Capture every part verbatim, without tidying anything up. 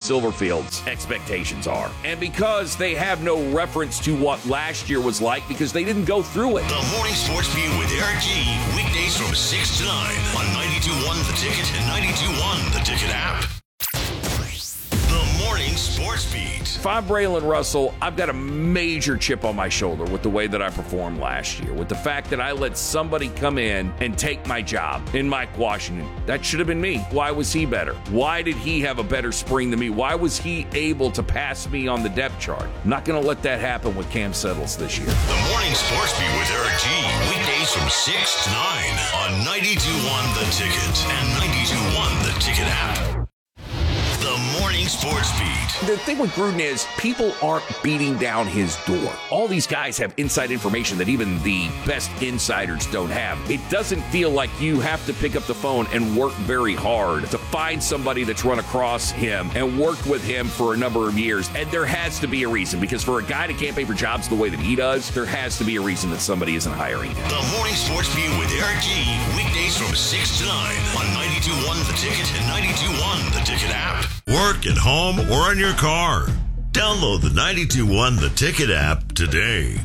Silverfield's expectations are. And because they have no reference to what last year was like because they didn't go through it. The Morning Sports Beat with Eric G. Weekdays from six to nine on ninety-two point one The Ticket and ninety-two point one The Ticket app. The Morning Sports Beat. If I'm Braylon Russell, I've got a major chip on my shoulder with the way that I performed last year, with the fact that I let somebody come in and take my job in Mike Washington. That should have been me. Why was he better? Why did he have a better spring than me? Why was he able to pass me on the depth chart? I'm not going to let that happen with Cam Settles this year. The Morning Sports Beat with Eric G. Weekdays from six to nine on ninety-two point one The Ticket and ninety-two point one The Ticket app. The Morning Sports Beat. The thing with Gruden is people aren't beating down his door. All these guys have inside information that even the best insiders don't have. It doesn't feel like you have to pick up the phone and work very hard to find somebody that's run across him and worked with him for a number of years. And there has to be a reason, because for a guy to campaign for jobs the way that he does, there has to be a reason that somebody isn't hiring him. The Morning Sports Beat with Eric G. Weekdays from six to nine on ninety-two point one The Ticket and ninety-two point one The Ticket app. Work at home or in your car. Download the ninety-two point one The Ticket app today.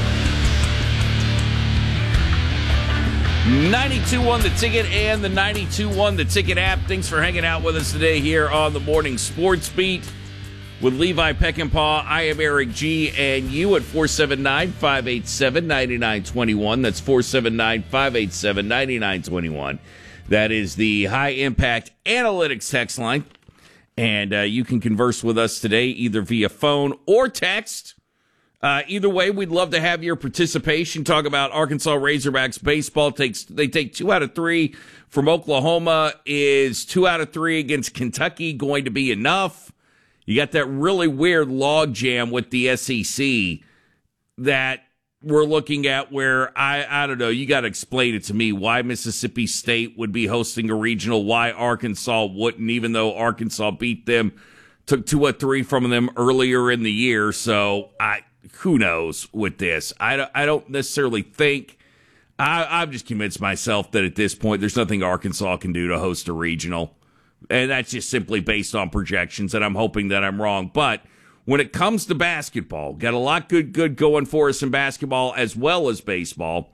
ninety-two point one The Ticket and the ninety-two point one The Ticket app. Thanks for hanging out with us today here on the Morning Sports Beat with Levi Peckinpah. I am Eric G. and you at four seven nine, five eight seven, nine nine two one. That's four seven nine, five eight seven, nine nine two one. That is the High Impact Analytics text line. And uh, you can converse with us today either via phone or text. Uh, either way, we'd love to have your participation. Talk about Arkansas Razorbacks baseball. Takes They take two out of three from Oklahoma. Is two out of three against Kentucky going to be enough? You got that really weird log jam with the S E C that we're looking at where, I, I don't know, you got to explain it to me why Mississippi State would be hosting a regional, why Arkansas wouldn't, even though Arkansas beat them, took two or three from them earlier in the year. So I, who knows with this? I, I don't necessarily think, I, I've just convinced myself that at this point there's nothing Arkansas can do to host a regional. And that's just simply based on projections, and I'm hoping that I'm wrong. But when it comes to basketball, got a lot good good going for us in basketball as well as baseball.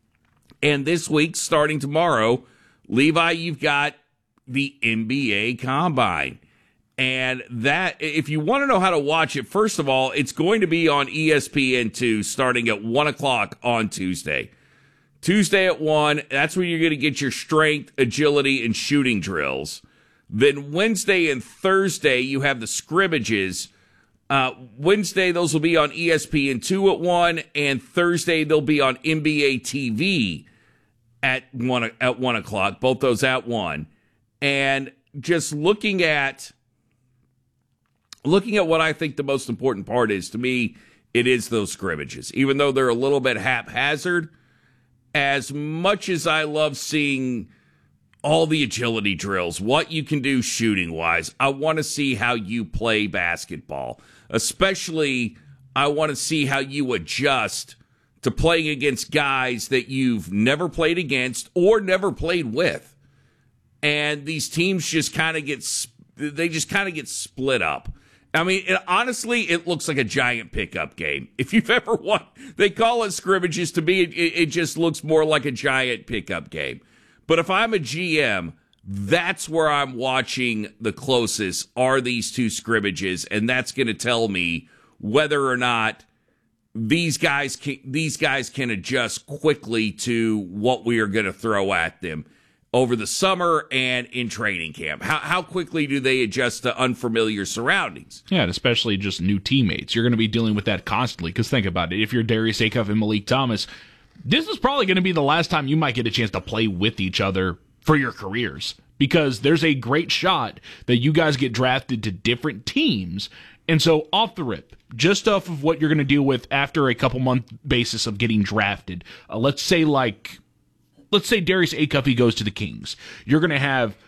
And this week, starting tomorrow, Levi, you've got the N B A Combine. And that, if you want to know how to watch it, first of all, it's going to be on E S P N two starting at one o'clock on Tuesday. Tuesday at one, that's when you're going to get your strength, agility, and shooting drills. Then Wednesday and Thursday, you have the scrimmages. Uh, Wednesday, those will be on E S P N two at one, and Thursday, they'll be on N B A T V at one, at one o'clock, both those at one. And just looking at, looking at what I think the most important part is, to me, it is those scrimmages. Even though they're a little bit haphazard, as much as I love seeing all the agility drills, what you can do shooting-wise, I want to see how you play basketball. Especially, I want to see how you adjust to playing against guys that you've never played against or never played with. And these teams just kind of get, they just kind of get split up. I mean, it, honestly, it looks like a giant pickup game. If you've ever won, they call it scrimmages. To me, it, it just looks more like a giant pickup game. But if I'm a G M, that's where I'm watching the closest are these two scrimmages, and that's going to tell me whether or not these guys can, these guys can adjust quickly to what we are going to throw at them over the summer and in training camp. How how quickly do they adjust to unfamiliar surroundings? Yeah, and especially just new teammates. You're going to be dealing with that constantly, because think about it. If you're Darius Acuff and Malik Thomas, this is probably going to be the last time you might get a chance to play with each other for your careers, because there's a great shot that you guys get drafted to different teams. And so off the rip, just off of what you're going to deal with after a couple month basis of getting drafted, uh, let's say like, let's say Darius Acuff, he goes to the Kings. You're going to have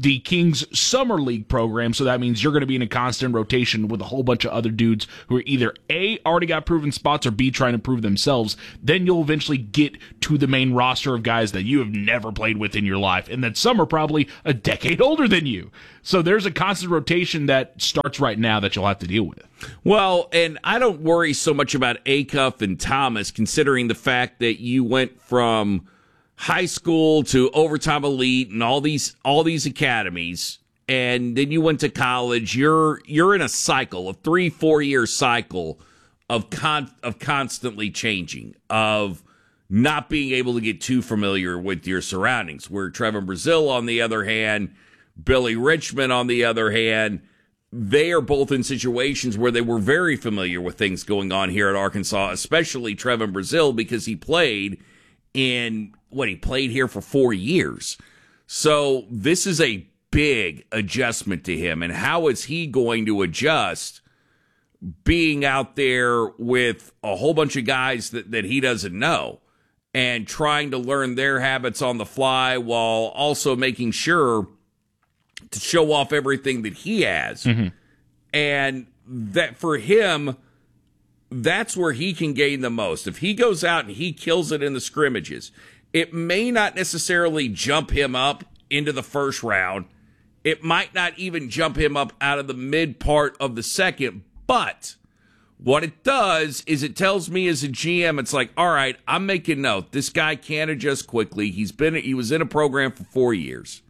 the Kings Summer League program, so that means you're going to be in a constant rotation with a whole bunch of other dudes who are either A, already got proven spots, or B, trying to prove themselves. Then you'll eventually get to the main roster of guys that you have never played with in your life, and that some are probably a decade older than you. So there's a constant rotation that starts right now that you'll have to deal with. Well, and I don't worry so much about Acuff and Thomas, considering the fact that you went from high school to Overtime Elite and all these all these academies, and then you went to college. You're you're in a cycle, a three four year cycle of con of constantly changing, of not being able to get too familiar with your surroundings. Where Trevor Brazile, on the other hand, Billy Richmond, on the other hand, they are both in situations where they were very familiar with things going on here at Arkansas, especially Trevor Brazile, because he played in what he played here for four years. So this is a big adjustment to him. And how is he going to adjust being out there with a whole bunch of guys that, that he doesn't know and trying to learn their habits on the fly while also making sure to show off everything that he has. Mm-hmm. And that for him, that's where he can gain the most. If he goes out and he kills it in the scrimmages, it may not necessarily jump him up into the first round. It might not even jump him up out of the mid part of the second. But what it does is it tells me as a G M, it's like, all right, I'm making note. This guy can adjust quickly. He's been, he was in a program for four years.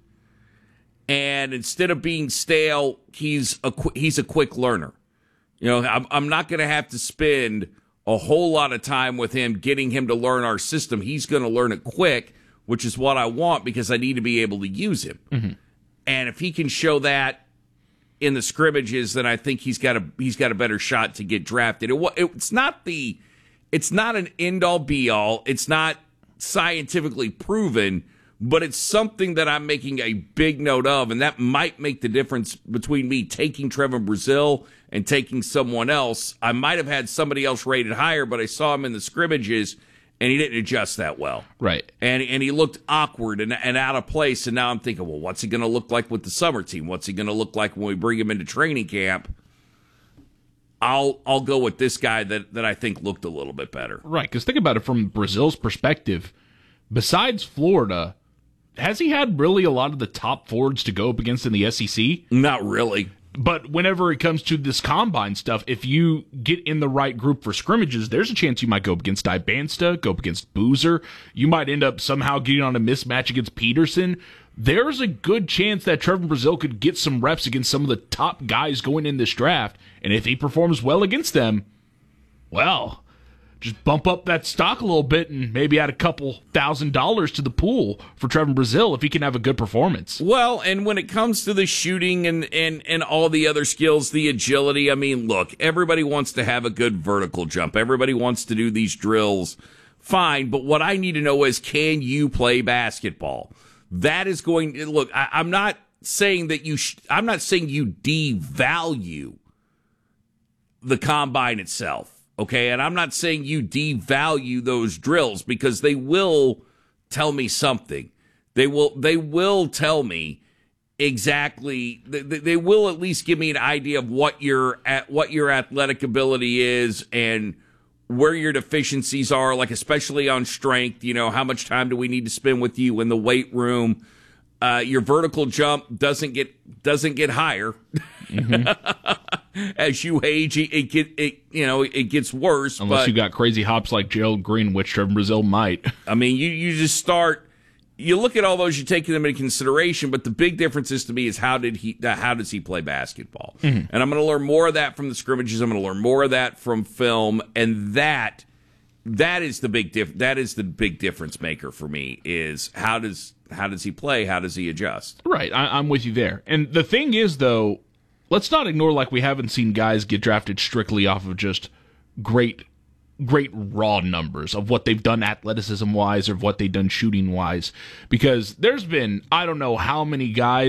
And instead of being stale, he's a, he's a quick learner. You know, I'm, I'm not going to have to spend a whole lot of time with him getting him to learn our system. He's going to learn it quick, which is what I want because I need to be able to use him. Mm-hmm. And if he can show that in the scrimmages, then I think he's got a he's got a better shot to get drafted. It, it's not the it's not an end all be all. It's not scientifically proven, but it's something that I'm making a big note of, and that might make the difference between me taking Trevor Brazile and taking someone else. I might have had somebody else rated higher, but I saw him in the scrimmages, and he didn't adjust that well. Right. And and he looked awkward and, and out of place, and now I'm thinking, well, what's he going to look like with the summer team? What's he going to look like when we bring him into training camp? I'll I'll go with this guy that, that I think looked a little bit better. Right, because think about it from Brazile's perspective. Besides Florida, has he had really a lot of the top forwards to go up against in the S E C? Not really. But whenever it comes to this combine stuff, if you get in the right group for scrimmages, there's a chance you might go up against Ibansta, go up against Boozer. You might end up somehow getting on a mismatch against Peterson. There's a good chance that Trevor Brazile could get some reps against some of the top guys going in this draft. And if he performs well against them, well, just bump up that stock a little bit and maybe add a couple thousand dollars to the pool for Trevor Brazile if he can have a good performance. Well, and when it comes to the shooting and, and, and all the other skills, the agility, I mean, look, everybody wants to have a good vertical jump. Everybody wants to do these drills. Fine, but what I need to know is, can you play basketball? That is going to, look, I, I'm not saying that you, sh- I'm not saying you devalue the combine itself. Okay, and I'm not saying you devalue those drills because they will tell me something. They will they will tell me exactly. They, they will at least give me an idea of what your at what your athletic ability is and where your deficiencies are. Like especially on strength, you know, how much time do we need to spend with you in the weight room? Uh, your vertical jump doesn't get doesn't get higher. Mm-hmm. As you age, it, it get it you know it gets worse. Unless but, you got crazy hops like Gerald Green, which Trevor Brazile might. I mean, you you just start. You look at all those, you take them into consideration. But the big difference is to me is how did he how does he play basketball? Mm-hmm. And I'm going to learn more of that from the scrimmages. I'm going to learn more of that from film, and that that is the big diff- that is the big difference maker for me. Is how does how does he play? How does he adjust? Right, I, I'm with you there. And the thing is, though, let's not ignore like we haven't seen guys get drafted strictly off of just great, great raw numbers of what they've done athleticism-wise or what they've done shooting-wise. Because there's been, I don't know how many guys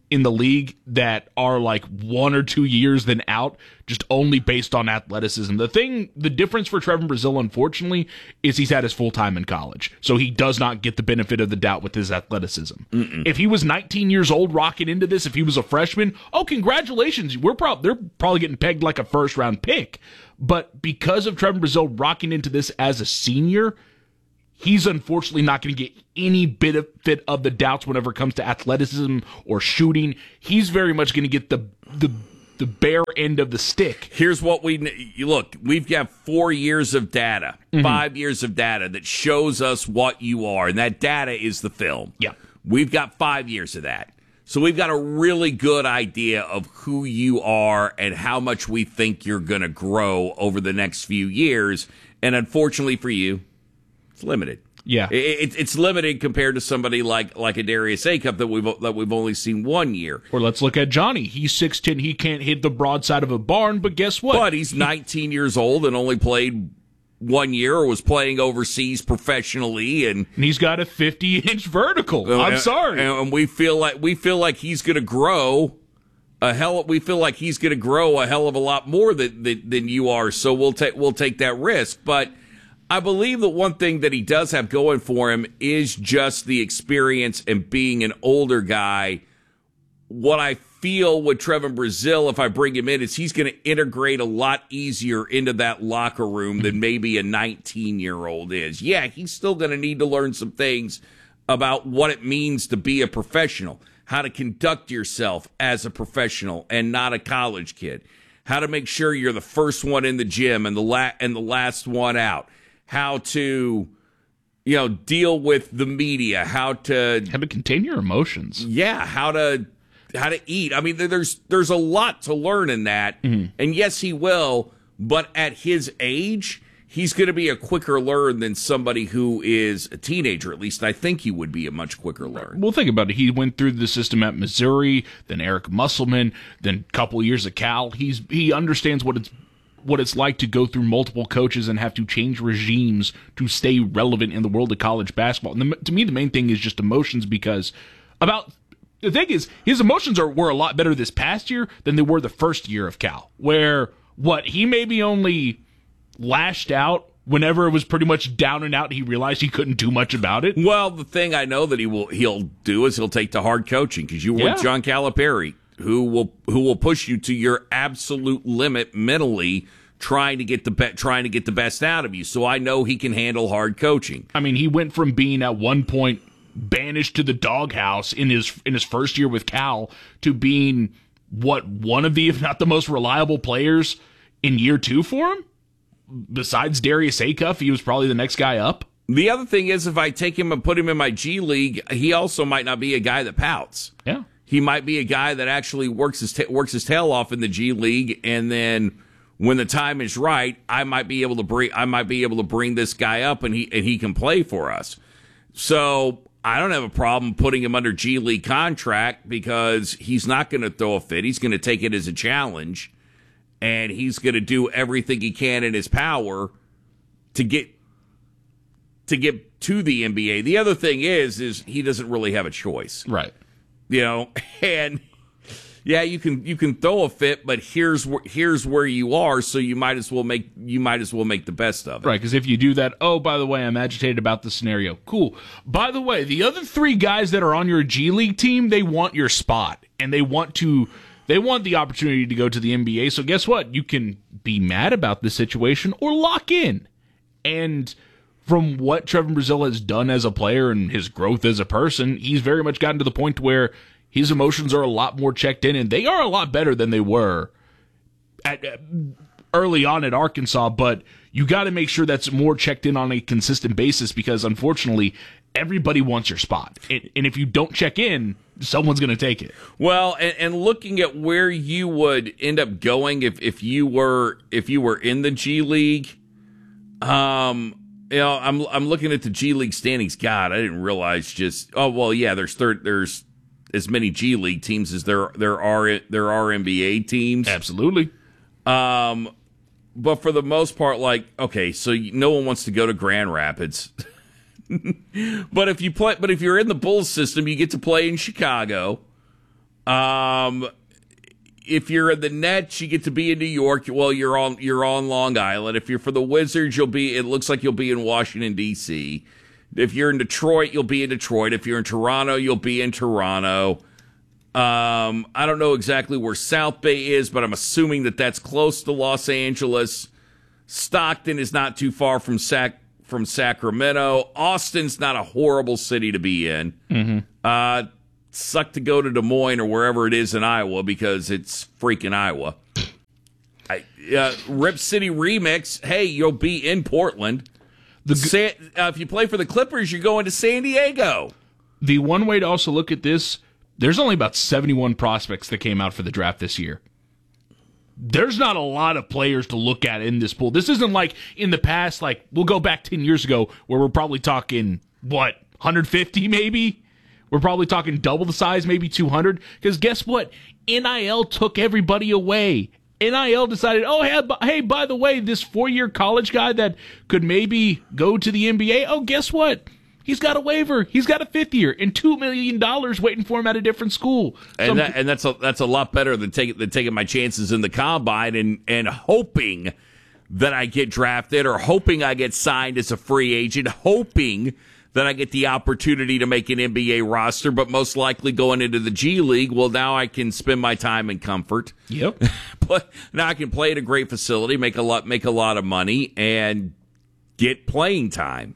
in the league that are like one or two years then out, just only based on athleticism. The thing, the difference for Trevor Brazile, unfortunately, is he's had his full time in college, so he does not get the benefit of the doubt with his athleticism. Mm-mm. If he was nineteen years old rocking into this, if he was a freshman, oh, congratulations, we're prob- they're probably getting pegged like a first round pick. But because of Trevor Brazile rocking into this as a senior, he's unfortunately not going to get any benefit of the doubts whenever it comes to athleticism or shooting. He's very much going to get the the the bare end of the stick. Here's what we you look. We've got four years of data, mm-hmm. five years of data that shows us what you are, and that data is the film. Yeah, we've got five years of that, so we've got a really good idea of who you are and how much we think you're going to grow over the next few years. And unfortunately for you, it's limited. Yeah, it, it, it's limited compared to somebody like like a Darius Acup that we've that we've only seen one year. Or let's look at Johnny. He's six ten. He can't hit the broadside of a barn, but guess what? But he's nineteen years old and only played one year, or was playing overseas professionally, and, and he's got a fifty inch vertical. I'm and, sorry, and we feel like we feel like he's going to grow a hell. We feel like he's going to grow a hell of a lot more than, than than you are. So we'll take we'll take that risk, but I believe that one thing that he does have going for him is just the experience and being an older guy. What I feel with Trevor Brazile, if I bring him in, is he's going to integrate a lot easier into that locker room than maybe a nineteen-year-old is. Yeah, he's still going to need to learn some things about what it means to be a professional, how to conduct yourself as a professional and not a college kid, how to make sure you're the first one in the gym and the la- and the last one out, how to, you know, deal with the media, how to how to contain your emotions. Yeah, how to how to eat. I mean, there's there's a lot to learn in that. Mm-hmm. And yes, he will, but at his age, he's going to be a quicker learn than somebody who is a teenager. At least I think he would be a much quicker learn. Well, think about it. He went through the system at Missouri, then Eric Musselman, then a couple years at Cal. He's he understands what it's what it's like to go through multiple coaches and have to change regimes to stay relevant in the world of college basketball. And the, to me, the main thing is just emotions, because about the thing is his emotions are were a lot better this past year than they were the first year of Cal, where what he maybe only lashed out whenever it was pretty much down and out. He realized he couldn't do much about it. Well, the thing I know that he will he'll do is he'll take to hard coaching, because you were yeah. with John Calipari, who will who will push you to your absolute limit mentally, trying to get the be- trying to get the best out of you. So I know he can handle hard coaching. I mean, he went from being at one point banished to the doghouse in his in his first year with Cal to being what one of the, if not the most reliable players in year two for him. Besides Darius Acuff, he was probably the next guy up. The other thing is, if I take him and put him in my G League, he also might not be a guy that pouts. Yeah. He might be a guy that actually works his ta- works his tail off in the G League, and then when the time is right, I might be able to bring I might be able to bring this guy up, and he and he can play for us. So I don't have a problem putting him under G League contract, because he's not going to throw a fit. He's going to take it as a challenge, and he's going to do everything he can in his power to get to get to the N B A. The other thing is, is he doesn't really have a choice. Right. You know, and yeah, you can you can throw a fit, but here's where here's where you are, so you might as well make you might as well make the best of it. Right, because if you do that, oh, by the way, I'm agitated about the scenario. Cool. By the way, the other three guys that are on your G League team, they want your spot, and they want to they want the opportunity to go to the N B A. So guess what? You can be mad about this situation or lock in. And from what Trevor Brazile has done as a player and his growth as a person, he's very much gotten to the point where his emotions are a lot more checked in, and they are a lot better than they were at, uh, early on at Arkansas. But you got to make sure that's more checked in on a consistent basis, because unfortunately, everybody wants your spot. And, and if you don't check in, someone's going to take it. Well, and, and looking at where you would end up going if, if you were if you were in the G League, um. You know, I'm I'm looking at the G League standings. God, I didn't realize just. Oh well, yeah. There's third. There's as many G League teams as there there are there are N B A teams. Absolutely. Um, but for the most part, like, okay, so no one wants to go to Grand Rapids. But if you play, but if you're in the Bulls system, you get to play in Chicago. Um, if you're in the Nets, you get to be in New York. Well, you're on you're on Long Island. If you're for the Wizards, you'll be. It looks like you'll be in Washington D C. If you're in Detroit, you'll be in Detroit. If you're in Toronto, you'll be in Toronto. Um, I don't know exactly where South Bay is, but I'm assuming that that's close to Los Angeles. Stockton is not too far from Sac from Sacramento. Austin's not a horrible city to be in. Mm-hmm. Uh, suck to go to Des Moines or wherever it is in Iowa because it's freaking Iowa. I, uh, Rip City Remix, hey, you'll be in Portland. The San, uh, if you play for the Clippers, you're going to San Diego. The one way to also look at this, there's only about seventy-one prospects that came out for the draft this year. There's not a lot of players to look at in this pool. This isn't like in the past, like we'll go back ten years ago where we're probably talking, what, one hundred fifty maybe? We're probably talking double the size, maybe two hundred. Because guess what? N I L took everybody away. N I L decided, oh, hey, hey, by the way, this four-year college guy that could maybe go to the N B A, oh, guess what? He's got a waiver. He's got a fifth year and two million dollars waiting for him at a different school. And, Some, that, and that's a, that's a lot better than, take, than taking my chances in the combine and, and hoping that I get drafted or hoping I get signed as a free agent, hoping that I get the opportunity to make an N B A roster, but most likely going into the G League. Well, now I can spend my time in comfort. Yep. But now I can play at a great facility, make a lot, make a lot of money, and get playing time.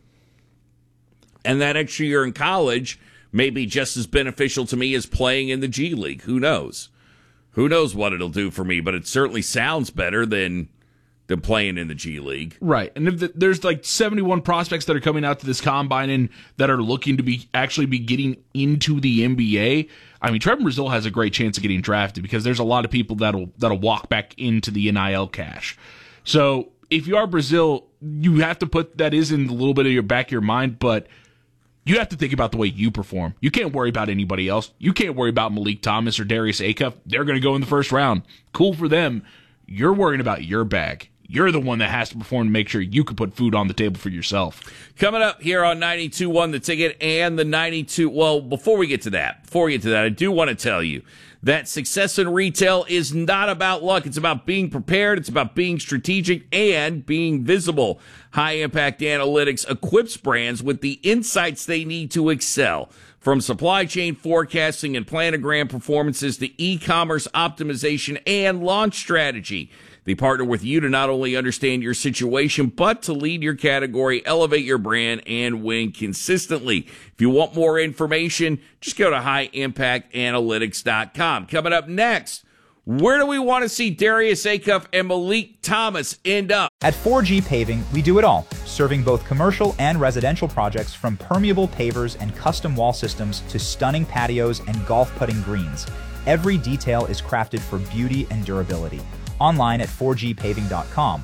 And that extra year in college may be just as beneficial to me as playing in the G League. Who knows? Who knows what it'll do for me? But it certainly sounds better than than playing in the G League. Right. And if the, there's like seventy-one prospects that are coming out to this combine and that are looking to be actually be getting into the N B A. I mean, Trevor Brazile has a great chance of getting drafted because there's a lot of people that'll that'll walk back into the N I L cash. So if you are Brazile, you have to put that is in a little bit of your back of your mind, but you have to think about the way you perform. You can't worry about anybody else. You can't worry about Malik Thomas or Darius Acuff. They're going to go in the first round. Cool for them. You're worrying about your bag. You're the one that has to perform to make sure you can put food on the table for yourself. Coming up here on ninety-two point one The Ticket and the ninety-two. Well, before we get to that, before we get to that, I do want to tell you that success in retail is not about luck. It's about being prepared. It's about being strategic and being visible. High Impact Analytics equips brands with the insights they need to excel. From supply chain forecasting and planogram performances to e-commerce optimization and launch strategy. They partner with you to not only understand your situation, but to lead your category, elevate your brand, and win consistently. If you want more information, just go to high impact analytics dot com. Coming up next, where do we want to see Darius Acuff and Malik Thomas end up? At four G Paving, we do it all, serving both commercial and residential projects from permeable pavers and custom wall systems to stunning patios and golf putting greens. Every detail is crafted for beauty and durability. Online at four G paving dot com.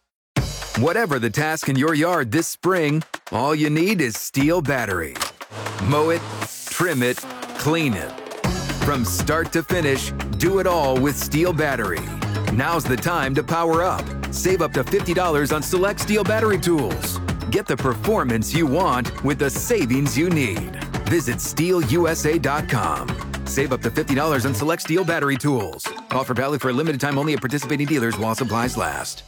Whatever the task in your yard this spring, all you need is Steel battery. Mow it, trim it, clean it. From start to finish, do it all with Steel battery. Now's the time to power up. Save up to fifty dollars on select Steel battery tools. Get the performance you want with the savings you need. Visit steel u s a dot com. Save up to fifty dollars on select Steel battery tools. Offer valid for a limited time only at participating dealers while supplies last.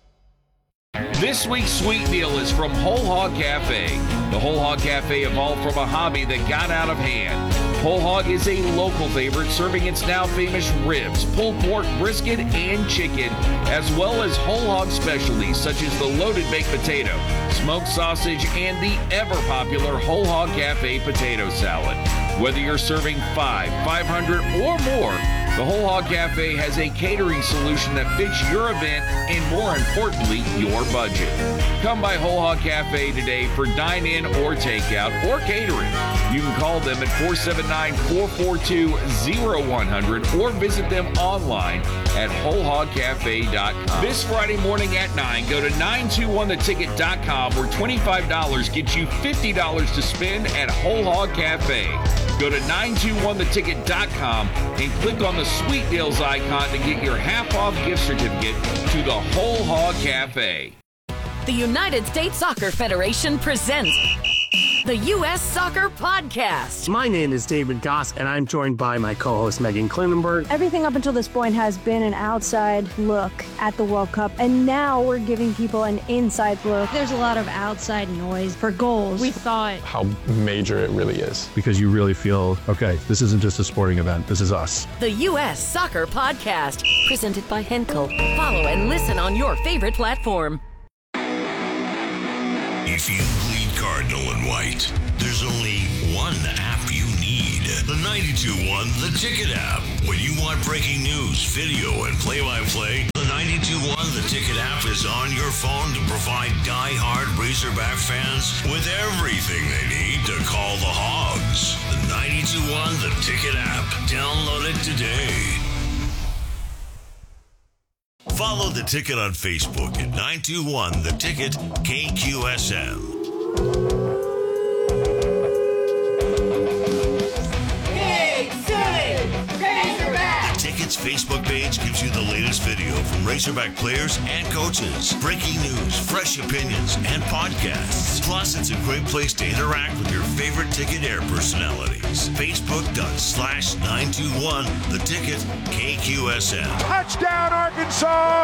This week's sweet deal is from Whole Hog Cafe. The Whole Hog Cafe evolved from a hobby that got out of hand. Whole Hog is a local favorite, serving its now famous ribs, pulled pork, brisket, and chicken, as well as whole hog specialties such as the loaded baked potato, smoked sausage, and the ever-popular Whole Hog Cafe potato salad. Whether you're serving five, five hundred, or more, the Whole Hog Cafe has a catering solution that fits your event and, more importantly, your budget. Come by Whole Hog Cafe today for dine-in or takeout or catering. You can call them at four seven nine, four four two, zero one zero zero or visit them online at whole hog cafe dot com. This Friday morning at nine, go to nine two one the ticket dot com where twenty-five dollars gets you fifty dollars to spend at Whole Hog Cafe. Go to nine two one the ticket dot com and click on the Sweet Deals icon to get your half-off gift certificate to the Whole Hog Cafe. The United States Soccer Federation presents The U S Soccer Podcast. My name is David Goss, and I'm joined by my co-host Megan Klinenberg. Everything up until this point has been an outside look at the World Cup, and now we're giving people an inside look. There's a lot of outside noise for goals. We thought how major it really is, because you really feel, okay, this isn't just a sporting event, this is us. The U S Soccer Podcast, presented by Henkel. Follow and listen on your favorite platform. If you bleed Cardinal and White, there's only one app you need. The ninety-two one The Ticket app. When you want breaking news, video, and play-by-play, the ninety-two one The Ticket app is on your phone to provide die-hard Razorback fans with everything they need to call the Hogs. The ninety-two one The Ticket app. Download it today. Follow The Ticket on Facebook at nine two one The Ticket K Q S M. Big City Razorback! The Ticket's Facebook page gives you the latest video from Razorback players and coaches, breaking news, fresh opinions, and podcasts. Plus, it's a great place to interact with your favorite Ticket Air personalities. Facebook.com slash 921 The Ticket K Q S M. Touchdown, Arkansas!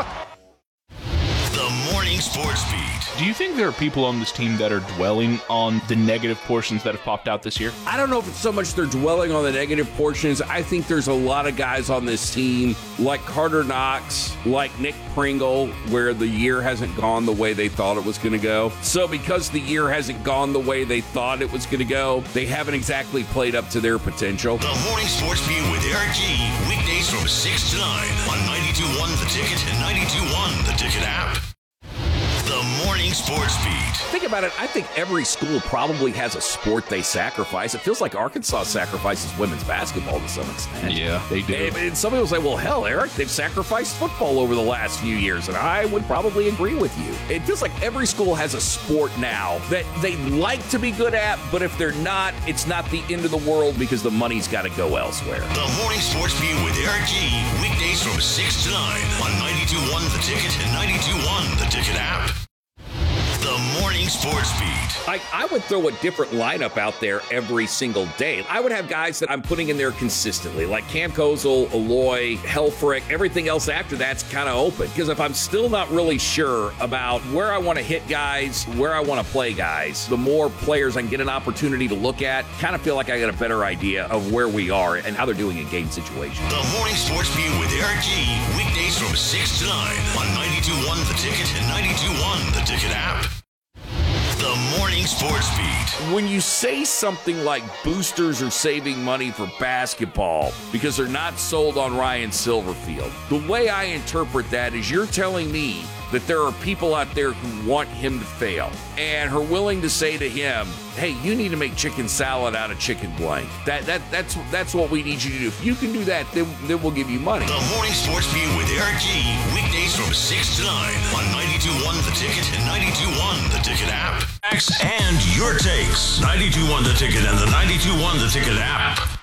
The Morning Sports Beat. Do you think there are people on this team that are dwelling on the negative portions that have popped out this year? I don't know if it's so much they're dwelling on the negative portions. I think there's a lot of guys on this team like Carter Knox, like Nick Pringle, where the year hasn't gone the way they thought it was going to go. So because the year hasn't gone the way they thought it was going to go, they haven't exactly played up to their potential. The Morning Sports Beat with Eric G. Weekdays from six to nine on ninety-two point one The Ticket and ninety-two point one The Ticket app. The Morning Sports Beat. Think about it. I think every school probably has a sport they sacrifice. It feels like Arkansas sacrifices women's basketball to some extent. Yeah, they do. And, and some people say, well, hell, Eric, they've sacrificed football over the last few years. And I would probably agree with you. It feels like every school has a sport now that they like to be good at, but if they're not, it's not the end of the world because the money's got to go elsewhere. The Morning Sports Beat with Eric G. Weekdays from six to nine on ninety-two point one The Ticket and ninety-two point one The Ticket app. The Morning Sports Beat. I, I would throw a different lineup out there every single day. I would have guys that I'm putting in there consistently, like Cam Kozel, Aloy, Helfrich. Everything else after that's kind of open. Because if I'm still not really sure about where I want to hit guys, where I want to play guys, the more players I can get an opportunity to look at, kind of feel like I got a better idea of where we are and how they're doing in game situations. The Morning Sports Beat with Eric G. Weekdays from six to nine on ninety-two point one The Ticket and ninety-two point one The Ticket app. The Morning Sports Beat. When you say something like boosters are saving money for basketball because they're not sold on Ryan Silverfield, the way I interpret that is you're telling me that there are people out there who want him to fail and are willing to say to him, hey, you need to make chicken salad out of chicken blank. That that that's that's what we need you to do. If you can do that, then, then we'll give you money. The Morning Sports Beat with Eric G. Weekdays from six to nine on ninety-two point one The Ticket and ninety-two point one The Ticket app. And your takes. ninety-two point one The Ticket and the ninety-two point one The Ticket app.